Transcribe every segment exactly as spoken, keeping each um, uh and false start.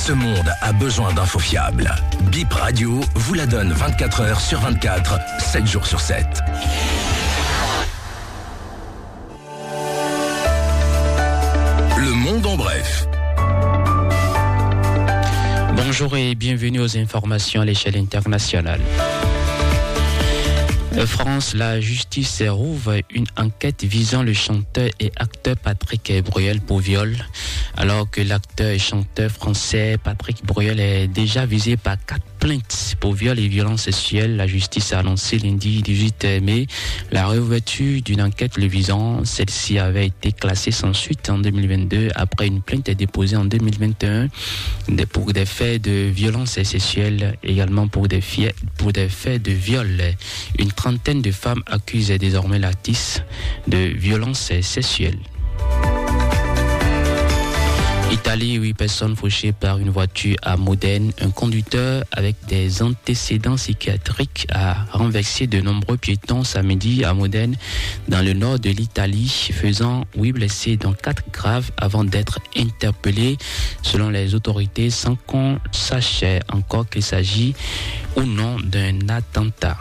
Ce monde a besoin d'infos fiables. Bip Radio vous la donne vingt-quatre heures sur vingt-quatre, sept jours sur sept. Le monde en bref. Bonjour et bienvenue aux informations à l'échelle internationale. France, la justice rouvre une enquête visant le chanteur et acteur Patrick Bruel pour viol. Alors que l'acteur et chanteur français Patrick Bruel est déjà visé par quatre plaintes pour viol et violences sexuelles, la justice a annoncé lundi dix-huit mai la réouverture d'une enquête le visant. Celle-ci avait été classée sans suite en deux mille vingt-deux après une plainte déposée en deux mille vingt et un pour des faits de violences sexuelles, également pour des, fi- pour des faits de viol. Une trentaine de femmes accusent désormais l'artiste de violences sexuelles. Italie, huit personnes fauchées par une voiture à Modène. Un conducteur avec des antécédents psychiatriques a renversé de nombreux piétons samedi à Modène, dans le nord de l'Italie, faisant huit blessés, dont quatre graves, avant d'être interpellés, selon les autorités, sans qu'on sache encore qu'il s'agit ou non d'un attentat.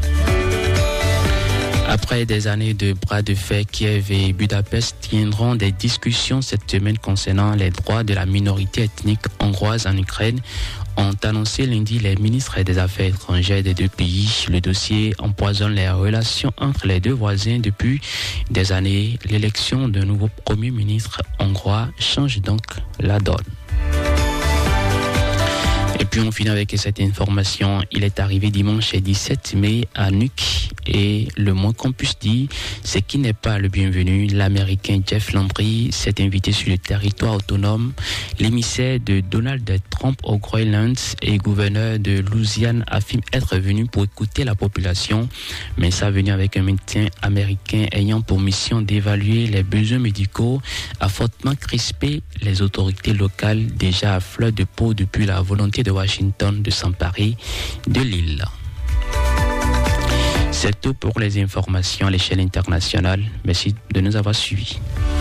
Après des années de bras de fer, Kiev et Budapest tiendront des discussions cette semaine concernant les droits de la minorité ethnique hongroise en Ukraine, ont annoncé lundi les ministres des Affaires étrangères des deux pays. Le dossier empoisonne les relations entre les deux voisins depuis des années. L'élection d'un nouveau Premier ministre hongrois change donc la donne. Et puis on finit avec cette information. Il est arrivé dimanche dix-sept mai à Nuuk et le moins qu'on puisse dire, c'est qu'il n'est pas le bienvenu. L'Américain Jeff Landry s'est invité sur le territoire autonome. L'émissaire de Donald Trump au Groenland et gouverneur de Louisiane affirme être venu pour écouter la population, mais ça venu avec un médecin américain ayant pour mission d'évaluer les besoins médicaux, a fortement crispé les autorités locales déjà à fleur de peau depuis la volonté de Washington de s'emparer de l'île. C'est tout pour les informations à l'échelle internationale. Merci de nous avoir suivis.